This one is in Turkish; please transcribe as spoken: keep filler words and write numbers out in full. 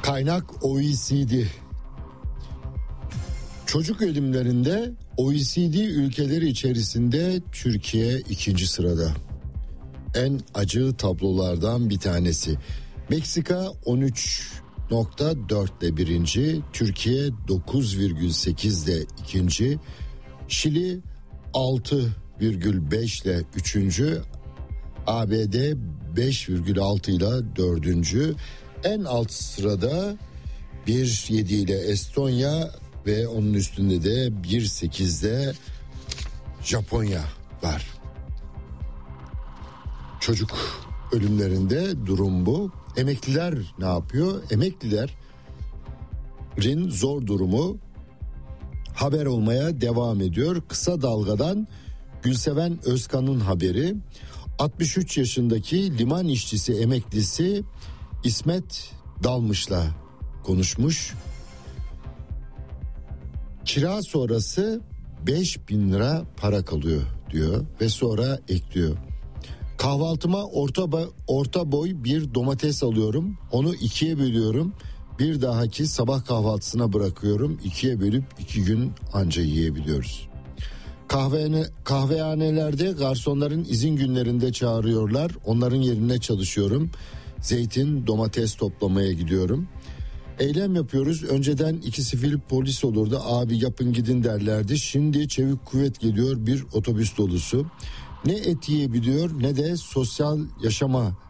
Kaynak O E C D. Çocuk ölümlerinde O E C D ülkeleri içerisinde Türkiye ikinci sırada. En acı tablolardan bir tanesi. Meksika on üç nokta dört ile birinci, Türkiye dokuz virgül sekiz ile ikinci, Şili altı virgül beş ile üçüncü, A B D beş virgül altı ile dördüncü. En alt sırada bir virgül yedi ile Estonya ve onun üstünde de bir virgül sekizde Japonya var. Çocuk ölümlerinde durum bu. Emekliler ne yapıyor? Emeklilerin zor durumu haber olmaya devam ediyor. Kısa Dalga'dan Gülseven Özkan'ın haberi. altmış üç yaşındaki liman işçisi emeklisi İsmet Dalmış'la konuşmuş. Kira sonrası beş bin lira para kalıyor diyor ve sonra ekliyor. Kahvaltıma orta, bo- orta boy bir domates alıyorum. Onu ikiye bölüyorum. Bir dahaki sabah kahvaltısına bırakıyorum. İkiye bölüp iki gün anca yiyebiliyoruz. Kahvehane, kahvehanelerde garsonların izin günlerinde çağırıyorlar. Onların yerine çalışıyorum. Zeytin, domates toplamaya gidiyorum. Eylem yapıyoruz. Önceden iki sivil polis olurdu. Abi yapın gidin derlerdi. Şimdi çevik kuvvet geliyor, bir otobüs dolusu. Ne et yiyebiliyor ne de sosyal yaşama